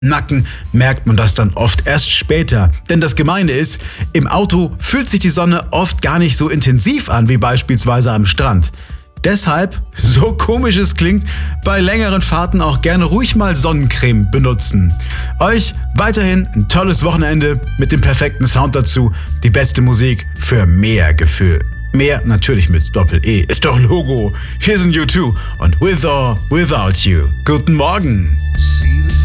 Nacken merkt man das dann oft erst später. Denn das Gemeine ist, im Auto fühlt sich die Sonne oft gar nicht so intensiv an wie beispielsweise am Strand. Deshalb, so komisch es klingt, bei längeren Fahrten auch gerne ruhig mal Sonnencreme benutzen. Euch weiterhin ein tolles Wochenende mit dem perfekten Sound dazu, die beste Musik für mehr Gefühl. Mehr natürlich mit Doppel-E, ist doch Logo. Hier sind U2 und With or Without You. Guten Morgen.